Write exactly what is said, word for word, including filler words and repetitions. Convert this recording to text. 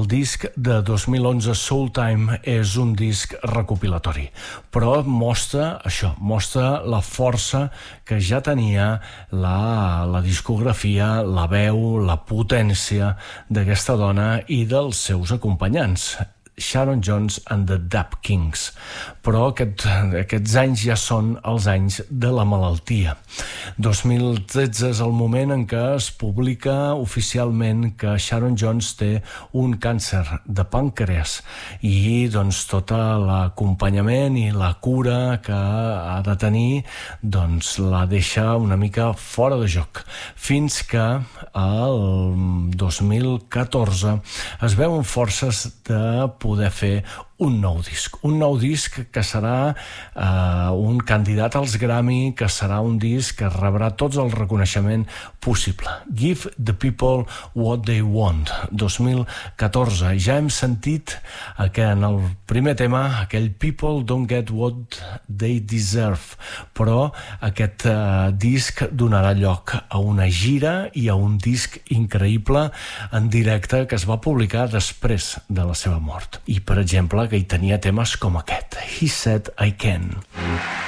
El disc de dos mil onze, Soul Time, és un disc recopilatori, però mostra això, mostra la força que ja tenia la, la discografia, la veu, la potència d'aquesta dona i dels seus acompanyants, Sharon Jones and the Dap Kings. Però aquest, aquests anys ja són els anys de la malaltia. dos mil tretze és el moment en què es publica oficialment que Sharon Jones té un càncer de pàncreas i doncs tot l'acompanyament i la cura que ha de tenir doncs la deixa una mica fora de joc, fins que el dos mil catorze es veuen forces de poder fer un nou disc. Un nou disc que serà eh, un candidat als Grammy, que serà un disc que rebrà tots el reconeixement possible. Give the People What They Want, dos mil catorze. Ja hem sentit que en el primer tema aquell People Don't Get What They Deserve, però aquest eh, disc donarà lloc a una gira i a un disc increïble en directe que es va publicar després de la seva mort. I, per exemple, que hi tenia temes com aquest, He Said I Can.